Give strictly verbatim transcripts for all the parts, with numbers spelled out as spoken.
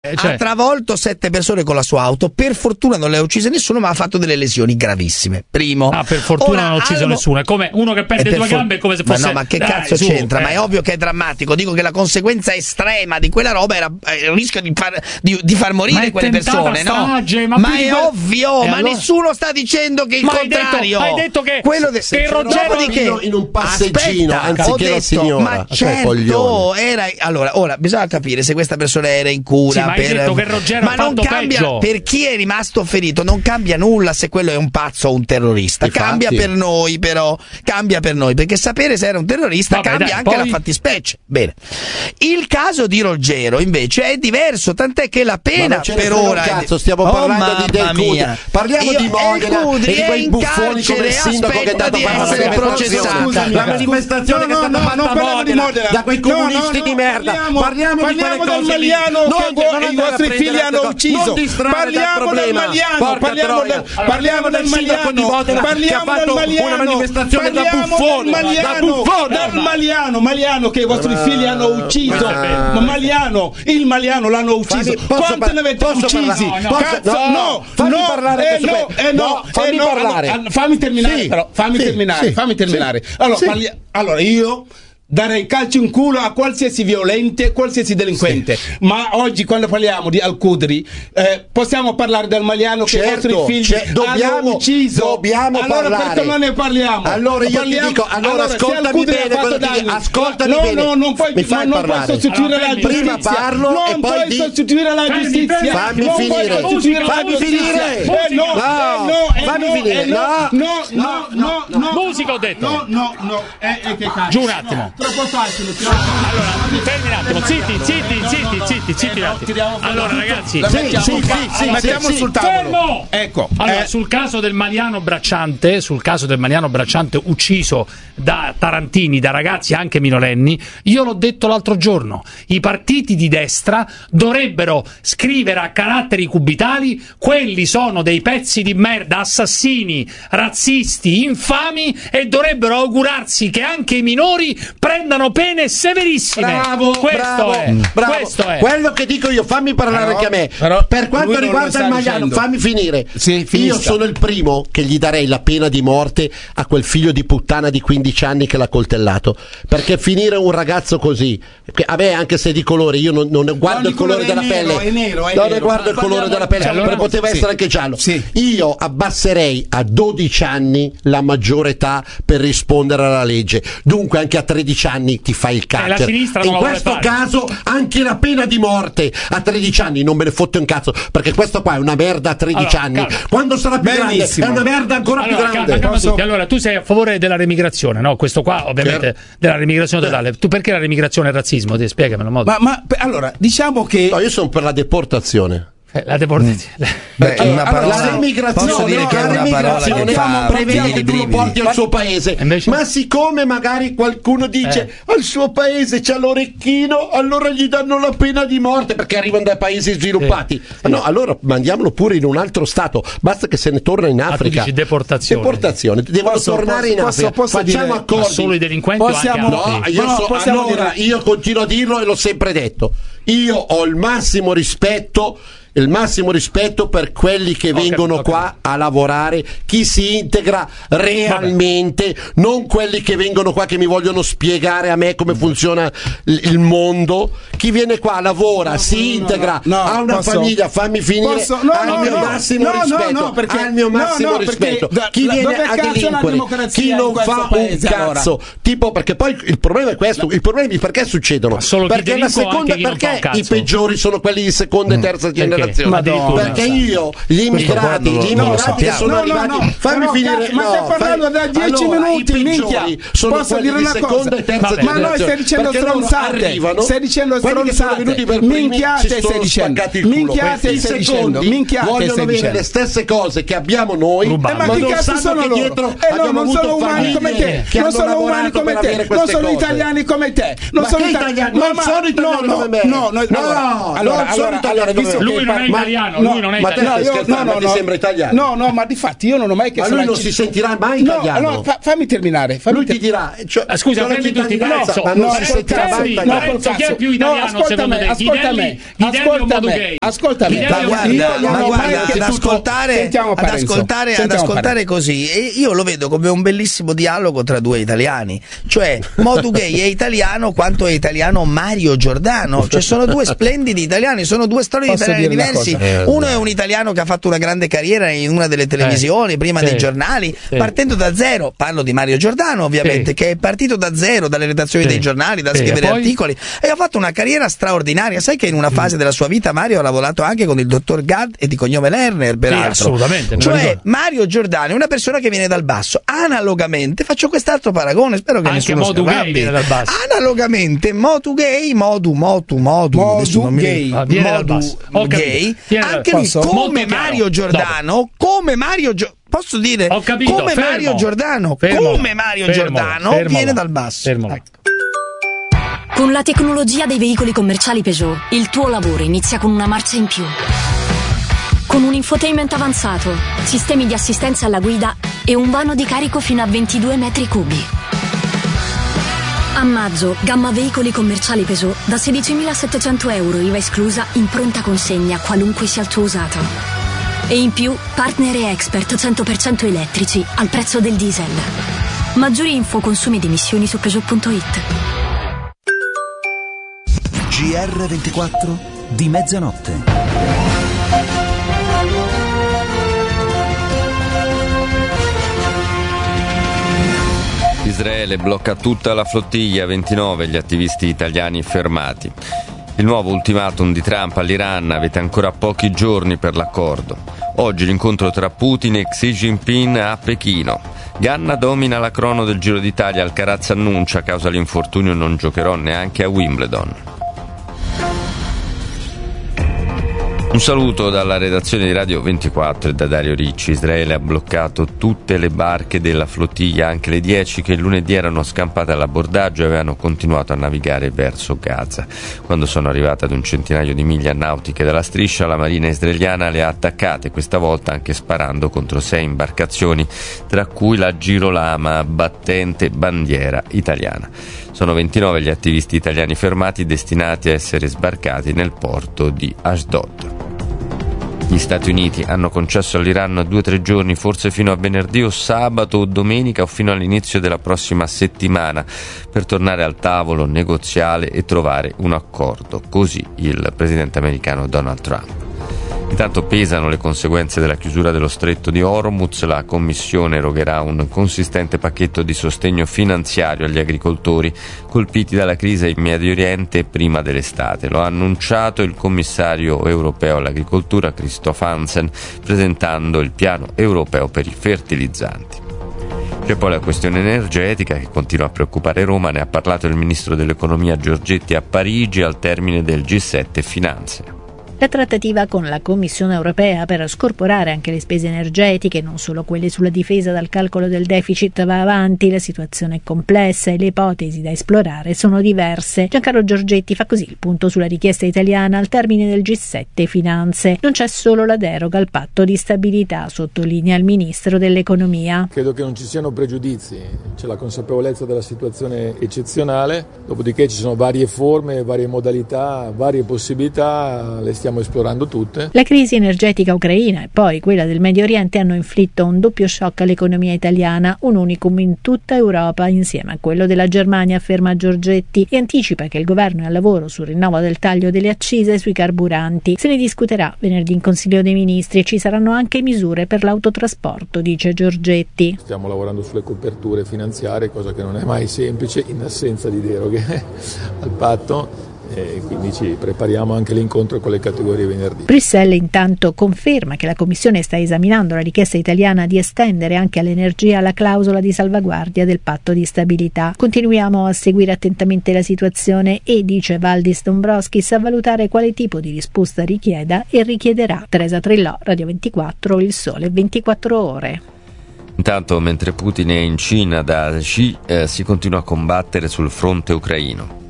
cioè... ha travolto sette persone con la sua auto. Per fortuna non le ha uccise nessuno, ma ha fatto delle lesioni gravissime. Primo. Ah, per fortuna Ora, non ha ucciso allo... nessuno. È come uno che perde due for... gambe, è come se fosse. Ma no, ma che Dai, cazzo su, c'entra? Eh. Ma è ovvio che è drammatico. Dico che la conseguenza estrema di quella roba era il rischio di far, di, di far morire quelle persone, strage, no? Ma, ma è que... ovvio, eh, ma allora... nessuno sta dicendo che il ma contrario. Hai detto, hai detto che, quello de... che Ruggero che in un passeggino aspetta, anziché detto, la signora. Ma certo, era allora, ora bisogna capire se questa persona era in cura. Sì, ma per... hai detto che Ruggero ma ha non fatto cambia peggio. Per chi è rimasto ferito, non cambia nulla se quello è un pazzo o un terrorista. Infatti. Cambia per noi, però, cambia per noi, perché sapere se era un terrorista Vabbè, cambia dai, anche poi... la fattispecie. Bene. Il caso di Ruggero invece è diverso, tant'è che la pena per ora. Cazzo, stiamo oh, parlando di Del Cudri. Parliamo Io, di Modena e di quei buffoni come il sindaco che è andato a fare la manifestazione. La manifestazione che è stata fatta a Modena da quei comunisti di merda. Parliamo di quelle cose lì. Che i vostri figli hanno ucciso. Parliamo del Maliano, parliamo del parliamo del Maliano, parliamo del Maliano, una manifestazione da buffone, da buffone, dal Maliano, Maliano che i vostri figli hanno ucciso. Ma Maliano, il Maliano l'hanno ucciso. Quanti ne avete uccisi? Cazzo, no, fammi parlare, eh no, eh no, fammi parlare. Fammi terminare però, fammi terminare, fammi terminare. Allora, allora io darei calcio in culo a qualsiasi violente, qualsiasi delinquente. Sì. Ma oggi quando parliamo di Al Qudri eh, possiamo parlare del Maliano che certo, i vostri figli cioè, dobbiamo, hanno ucciso. Dobbiamo allora parlare. perché non ne parliamo? Allora io parliamo, ti dico, allora, allora ascoltami bene quello che dico. Ascoltami no, bene. No, non puoi, Mi fai non puoi sostituire allora, la giustizia. Prima parlo non e poi puoi di... sostituire la giustizia. Fammi non finire. Puoi fammi finire. Eh, no, no, eh, no, fammi no, finire. Eh, no, no, no, no, no. Musica ho detto. No, no, no. Eh, eh, che cazzo. Giù un attimo. Troppo facile. Allora, fermi un attimo, zitti, zitti, zitti, zitti, zitti un attimo. Allora, ragazzi, sì, sì, sì, mettiamo sul tavolo. Fermo! Ecco. Allora, sul caso del Maliano Bracciante, sul caso del Maliano Bracciante ucciso da tarantini, da ragazzi anche minorenni, io l'ho detto l'altro giorno, i partiti di destra dovrebbero scrivere a caratteri cubitali: quelli sono dei pezzi di merda, assassini, razzisti, infami, e dovrebbero augurarsi che anche i minori prendano pene severissime. Bravo, questo bravo, è, bravo. Questo è. Quello che dico io, fammi parlare però, anche a me. Però, per quanto riguarda il Maliano, dicendo. fammi finire. Sì, io sono il primo che gli darei la pena di morte a quel figlio di puttana di quindici anni che l'ha coltellato. Perché finire un ragazzo così, a me anche se di colore, io non, non guardo non il colore della nero, pelle, è nero, è non nero. guardo il colore della pelle, allora, allora, poteva sì. essere anche giallo. Sì. Io abbasserei a dodici anni la maggiore età per rispondere alla legge. Dunque anche a tredici anni ti fai il carcere. In questo caso anche la pena di morte a tredici anni non me ne fotte un cazzo, perché questo qua è una merda a tredici allora, anni. calma. Quando sarà più Benissimo. grande è una merda ancora allora, più grande. Calma, calma tutti. Allora, tu sei a favore della remigrazione, no? Questo qua ovviamente Per... della remigrazione totale. Tu perché la remigrazione è razzismo? Ti spiegamelo. Modo. Ma, ma allora diciamo che no, io sono per la deportazione. Eh, la deportazione. Beh, allora, una parola, la remigrazione, posso dire no, che è una parola che fa prevede che tu lo porti al suo paese. Invece? Ma siccome magari qualcuno dice eh. al suo paese c'ha l'orecchino, allora gli danno la pena di morte perché arrivano dai paesi sviluppati. Sì. Sì. No, allora mandiamolo pure in un altro stato, basta che se ne torna in Africa. Ah, tu dici deportazione. Deportazione, devono posso, tornare posso, in Africa. posso, posso Facciamo dire, accordi. Solo i delinquenti possiamo, o anche no, altri? io, no, so, possiamo allora, dire... io continuo a dirlo e l'ho sempre detto. Io ho il massimo rispetto il massimo rispetto per quelli che okay, vengono okay. qua a lavorare, chi si integra realmente, vabbè. Non quelli che vengono qua che mi vogliono spiegare a me come funziona il mondo. Chi viene qua, lavora, no, si no, integra, no, no, ha una posso, famiglia, fammi finire, posso, no, ha il no, mio no, massimo no, rispetto, no, no, perché, ha il mio massimo no, no, rispetto. Da, chi la, viene a delinquere, chi non fa paese, un cazzo, allora. Tipo, perché poi il problema è questo, il problema è perché succedono? Perché la seconda, perché i peggiori sono quelli di seconda e terza generazione? Perché io gli immigrati, gli immigrati che sono no, arrivati, no, no, fammi no, finire. Cazzo, ma no, stai parlando fai, da dieci allora, minuti, minchia. Sono Posso dire una seconda cosa? E terza Ma noi stai dicendo stronzate, stai dicendo stronzate, minchiate stai dicendo, minchiate stai dicendo, minchiate stai dicendo le stesse cose che abbiamo noi, ma che cazzo sono loro? Eh no, non sono umani come te, non sono umani come te, non sono italiani come te, non sono italiani, non sono italiani come me. No, no, no, no, allora, no, allora, non sono allora, italiano, visto come- Lui che non par- è italiano, ma- lui non è ma te italiano. stai scherzando, ma ti sembra italiano? No, no, ma di fatti io non ho mai chiesto Ma lui la non ci- si sentirà mai No, italiano. allora fa- fammi terminare. Fammi Lui ter- ti dirà, cioè, Ah, scusa, c'ho la prendi tutti i cittadinanza, Parenzo. ma non no, si sentirà col mai Parenzo, italiano. Parenzo, chi è più No, italiano ascolta secondo me, te? ascolta Ghidelli- me, Ghidelli o ascolta me, Modugay? ascolta me. Ghidelli Ma o guarda, Modugay? Io non ma ho guarda, mai ad chiesto- ascoltare, Sentiamo ad Parenzo, ascoltare, ad sentiamo ascoltare così, e io lo vedo come un bellissimo dialogo tra due italiani. Cioè, Modugay è italiano quanto è italiano Mario Giordano. Cioè, sono due splendidi italiani, sono due storie Posso italiane dire una diversi. cosa? Uno è un italiano che ha fatto una grande carriera in una delle televisioni, prima sì, dei giornali, sì. partendo da zero. Parlo di Mario Giordano, ovviamente, Sì. che è partito da zero, dalle redazioni Sì. dei giornali, da Sì, scrivere e poi? articoli, e ha fatto una carriera straordinaria. Sai che in una fase della sua vita Mario ha lavorato anche con il dottor Gad e di cognome Lerner, peraltro. assolutamente, me lo Cioè, ricordo. Mario Giordano è una persona che viene dal basso. Analogamente, faccio quest'altro paragone, spero che Anche nessuno si Modugay arrabbi. viene dal basso. Analogamente, Modugay, Modu, Motu, Modu, adesso non mi- Modugay. Ah, viene dal basso. Ho capito. Gay, Viene dal- anche lui Posso? come Molto chiaro. Mario Giordano, come Mario Gio- posso dire Ho capito, come fermo. Mario Giordano, Fermo. come Mario Fermo. Giordano Fermo. viene dal basso. Fermo. Ecco. Con la tecnologia dei veicoli commerciali Peugeot, il tuo lavoro inizia con una marcia in più. Con un infotainment avanzato, sistemi di assistenza alla guida e un vano di carico fino a ventidue metri cubi. A maggio, gamma veicoli commerciali Peugeot da sedicimilasettecento euro I V A esclusa in pronta consegna, qualunque sia il tuo usato. E in più, partner e expert cento per cento elettrici al prezzo del diesel. Maggiori info, consumi ed emissioni su Peugeot punto it. G R ventiquattro di mezzanotte. Israele blocca tutta la flottiglia, ventinove gli attivisti italiani fermati. Il nuovo ultimatum di Trump all'Iran: avete ancora pochi giorni per l'accordo. Oggi l'incontro tra Putin e Xi Jinping a Pechino. Ganna domina la crono del Giro d'Italia, Alcaraz annuncia: a causa dell'infortunio non giocherò neanche a Wimbledon. Un saluto dalla redazione di Radio ventiquattro e da Dario Ricci. Israele ha bloccato tutte le barche della flottiglia, anche le dieci che lunedì erano scampate all'abbordaggio e avevano continuato a navigare verso Gaza. Quando sono arrivate ad un centinaio di miglia nautiche dalla striscia, la marina israeliana le ha attaccate, questa volta anche sparando contro sei imbarcazioni, tra cui la Girolama, battente bandiera italiana. Sono ventinove gli attivisti italiani fermati, destinati a essere sbarcati nel porto di Ashdod. Gli Stati Uniti hanno concesso all'Iran due o tre giorni, forse fino a venerdì o sabato o domenica o fino all'inizio della prossima settimana, per tornare al tavolo negoziale e trovare un accordo. Così il presidente americano Donald Trump. Intanto pesano le conseguenze della chiusura dello stretto di Hormuz. La Commissione erogherà un consistente pacchetto di sostegno finanziario agli agricoltori colpiti dalla crisi in Medio Oriente prima dell'estate. Lo ha annunciato il commissario europeo all'agricoltura Christoph Hansen, presentando il piano europeo per i fertilizzanti. C'è poi la questione energetica che continua a preoccupare Roma. Ne ha parlato il ministro dell'economia Giorgetti a Parigi al termine del G sette Finanze. La trattativa con la Commissione europea per scorporare anche le spese energetiche, non solo quelle sulla difesa dal calcolo del deficit, va avanti. La situazione è complessa e le ipotesi da esplorare sono diverse. Giancarlo Giorgetti fa così il punto sulla richiesta italiana al termine del G sette Finanze. Non c'è solo la deroga al patto di stabilità, sottolinea il ministro dell'economia. Credo che non ci siano pregiudizi, c'è la consapevolezza della situazione eccezionale, dopodiché ci sono varie forme, varie modalità, varie possibilità, le stiamo esplorando tutte. La crisi energetica ucraina e poi quella del Medio Oriente hanno inflitto un doppio shock all'economia italiana, un unicum in tutta Europa insieme a quello della Germania, afferma Giorgetti, e anticipa che il governo è al lavoro sul rinnovo del taglio delle accise sui carburanti. Se ne discuterà venerdì in Consiglio dei Ministri e ci saranno anche misure per l'autotrasporto, dice Giorgetti. Stiamo lavorando sulle coperture finanziarie, cosa che non è mai semplice in assenza di deroghe al patto. E quindi ci prepariamo anche l'incontro con le categorie venerdì. Bruxelles intanto conferma che la Commissione sta esaminando la richiesta italiana di estendere anche all'energia la clausola di salvaguardia del patto di stabilità. Continuiamo a seguire attentamente la situazione e, dice Valdis Dombrovskis, a valutare quale tipo di risposta richieda e richiederà. Teresa Trillò, Radio ventiquattro, Il Sole ventiquattro Ore. Intanto, mentre Putin è in Cina da Xi, eh, si continua a combattere sul fronte ucraino.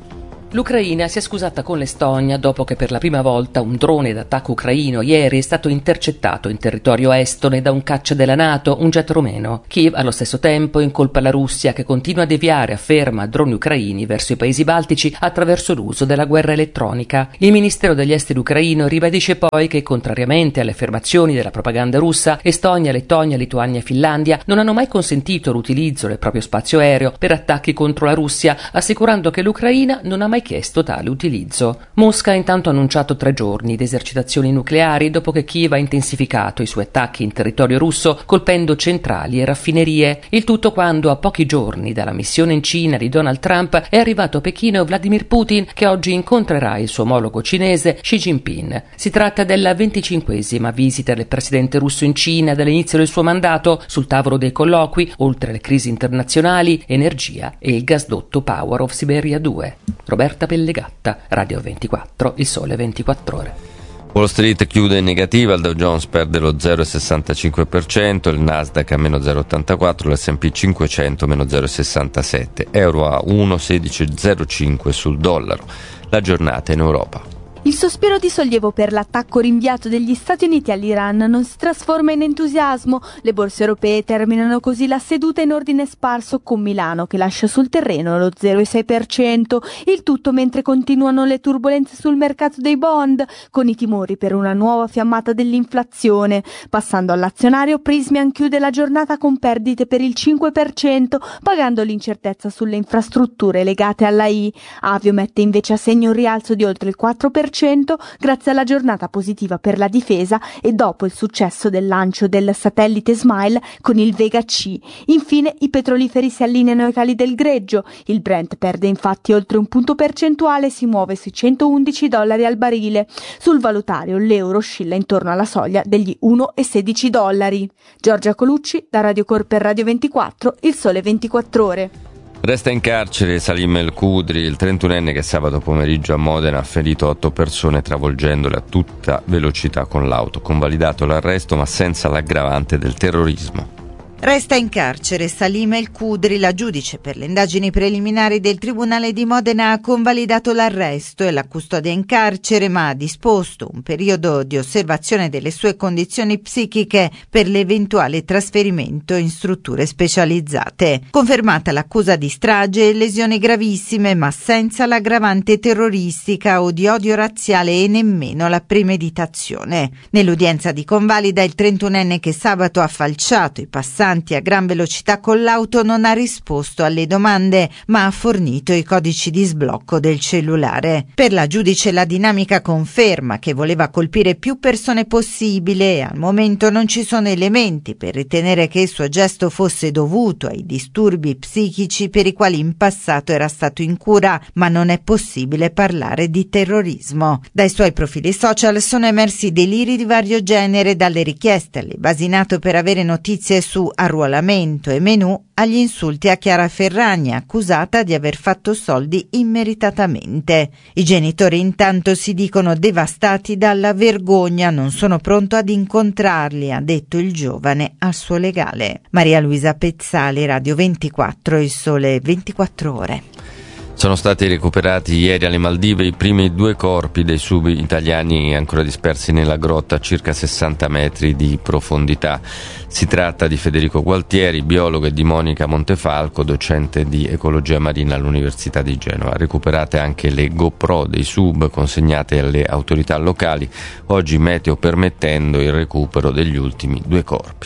L'Ucraina si è scusata con l'Estonia dopo che per la prima volta un drone d'attacco ucraino ieri è stato intercettato in territorio estone da un caccia della NATO, un jet rumeno. Kiev allo stesso tempo incolpa la Russia che continua a deviare, afferma, droni ucraini verso i paesi baltici attraverso l'uso della guerra elettronica. Il Ministero degli Esteri ucraino ribadisce poi che, contrariamente alle affermazioni della propaganda russa, Estonia, Lettonia, Lituania e Finlandia non hanno mai consentito l'utilizzo del proprio spazio aereo per attacchi contro la Russia, assicurando che l'Ucraina non ha mai chiesto tale utilizzo. Mosca ha intanto annunciato tre giorni di esercitazioni nucleari dopo che Kiev ha intensificato i suoi attacchi in territorio russo colpendo centrali e raffinerie. Il tutto quando a pochi giorni dalla missione in Cina di Donald Trump è arrivato a Pechino Vladimir Putin, che oggi incontrerà il suo omologo cinese Xi Jinping. Si tratta della venticinquesima visita del presidente russo in Cina dall'inizio del suo mandato. Sul tavolo dei colloqui, oltre alle crisi internazionali, energia e il gasdotto Power of Siberia due. Roberta Pellegatta, Radio ventiquattro, Il Sole ventiquattro Ore. Wall Street chiude in negativa, il Dow Jones perde lo zero virgola sessantacinque per cento, il Nasdaq a meno zero virgola ottantaquattro, l'S and P cinquecento meno zero virgola sessantasette, euro a uno virgola sedici zero cinque sul dollaro. La giornata in Europa. Il sospiro di sollievo per l'attacco rinviato degli Stati Uniti all'Iran non si trasforma in entusiasmo. Le borse europee terminano così la seduta in ordine sparso, con Milano che lascia sul terreno lo zero virgola sei per cento. Il tutto mentre continuano le turbolenze sul mercato dei bond, con i timori per una nuova fiammata dell'inflazione. Passando all'azionario, Prysmian chiude la giornata con perdite per il cinque per cento, pagando l'incertezza sulle infrastrutture legate alla I. Avio mette invece a segno un rialzo di oltre il quattro per cento grazie alla giornata positiva per la difesa e dopo il successo del lancio del satellite Smile con il Vega C. Infine i petroliferi si allineano ai cali del greggio. Il Brent perde infatti oltre un punto percentuale e si muove sui centoundici dollari al barile. Sul valutario l'euro oscilla intorno alla soglia degli uno virgola sedici dollari. Giorgia Colucci, da Radio Cor per Radio ventiquattro, Il Sole ventiquattro Ore. Resta in carcere Salim El Khudri, il trentunenne che sabato pomeriggio a Modena ha ferito otto persone travolgendole a tutta velocità con l'auto. Convalidato l'arresto ma senza l'aggravante del terrorismo. Resta in carcere Salim El Khudri, la giudice per le indagini preliminari del Tribunale di Modena ha convalidato l'arresto e la custodia in carcere, ma ha disposto un periodo di osservazione delle sue condizioni psichiche per l'eventuale trasferimento in strutture specializzate. Confermata l'accusa di strage e lesioni gravissime, ma senza l'aggravante terroristica o di odio razziale e nemmeno la premeditazione. Nell'udienza di convalida, il trentunenne che sabato ha falciato i passanti a gran velocità con l'auto non ha risposto alle domande, ma ha fornito i codici di sblocco del cellulare. Per la giudice la dinamica conferma che voleva colpire più persone possibile e al momento non ci sono elementi per ritenere che il suo gesto fosse dovuto ai disturbi psichici per i quali in passato era stato in cura, ma non è possibile parlare di terrorismo. Dai suoi profili social sono emersi deliri di vario genere, dalle richieste alle basi NATO per avere notizie su arruolamento e menù agli insulti a Chiara Ferragni, accusata di aver fatto soldi immeritatamente. I genitori intanto si dicono devastati dalla vergogna, non sono pronto ad incontrarli, ha detto il giovane al suo legale. Maria Luisa Pezzali, Radio ventiquattro, Il Sole ventiquattro Ore. Sono stati recuperati ieri alle Maldive i primi due corpi dei sub italiani ancora dispersi nella grotta a circa sessanta metri di profondità. Si tratta di Federico Gualtieri, biologo, e di Monica Montefalco, docente di ecologia marina all'Università di Genova. Recuperate anche le GoPro dei sub consegnate alle autorità locali, oggi meteo permettendo il recupero degli ultimi due corpi.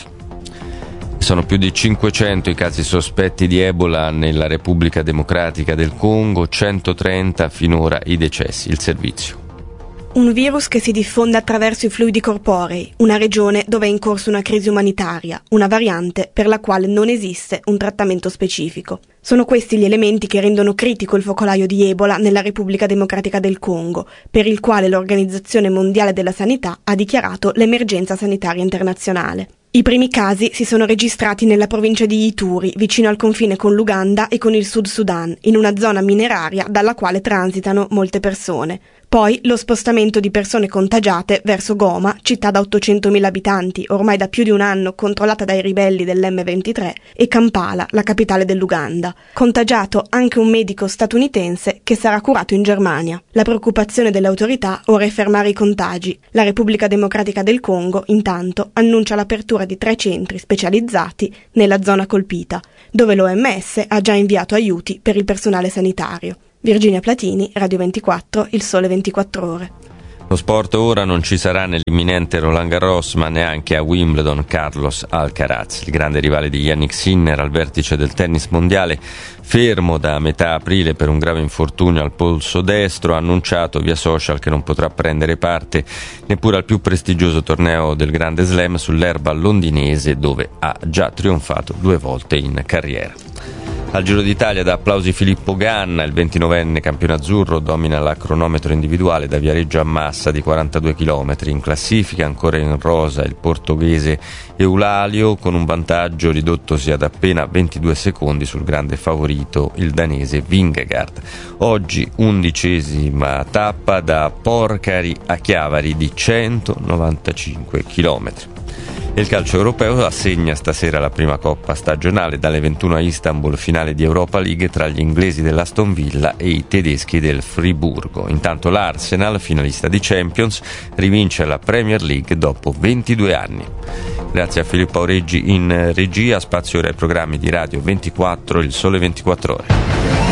Sono più di cinquecento i casi sospetti di Ebola nella Repubblica Democratica del Congo, centotrenta finora i decessi. Il servizio. Un virus che si diffonde attraverso i fluidi corporei, una regione dove è in corso una crisi umanitaria, una variante per la quale non esiste un trattamento specifico. Sono questi gli elementi che rendono critico il focolaio di Ebola nella Repubblica Democratica del Congo, per il quale l'Organizzazione Mondiale della Sanità ha dichiarato l'emergenza sanitaria internazionale. I primi casi si sono registrati nella provincia di Ituri, vicino al confine con l'Uganda e con il Sud Sudan, in una zona mineraria dalla quale transitano molte persone. Poi lo spostamento di persone contagiate verso Goma, città da ottocentomila abitanti, ormai da più di un anno controllata dai ribelli dell'emme ventitré, e Kampala, la capitale dell'Uganda. Contagiato anche un medico statunitense che sarà curato in Germania. La preoccupazione delle autorità ora è fermare i contagi. La Repubblica Democratica del Congo, intanto, annuncia l'apertura di tre centri specializzati nella zona colpita, dove l'O M S ha già inviato aiuti per il personale sanitario. Virginia Platini, Radio ventiquattro, Il Sole ventiquattro Ore. Lo sport ora non ci sarà nell'imminente Roland Garros, ma neanche a Wimbledon Carlos Alcaraz, il grande rivale di Yannick Sinner al vertice del tennis mondiale, fermo da metà aprile per un grave infortunio al polso destro, ha annunciato via social che non potrà prendere parte neppure al più prestigioso torneo del Grande Slam sull'erba londinese, dove ha già trionfato due volte in carriera. Al Giro d'Italia da applausi Filippo Ganna, il ventinovenne campione azzurro domina la cronometro individuale da Viareggio a Massa di quarantadue chilometri. In classifica ancora in rosa il portoghese Eulalio, con un vantaggio ridottosi ad appena ventidue secondi sul grande favorito, il danese Vingegaard. Oggi undicesima tappa da Porcari a Chiavari di centonovantacinque chilometri. E il calcio europeo assegna stasera la prima coppa stagionale dalle ventuno a Istanbul, finale di Europa League tra gli inglesi dell'Aston Villa e i tedeschi del Friburgo. Intanto l'Arsenal, finalista di Champions, rivince la Premier League dopo ventidue anni. Grazie a Filippo Aureggi in regia, spazio ora ai programmi di Radio ventiquattro, Il Sole ventiquattro Ore.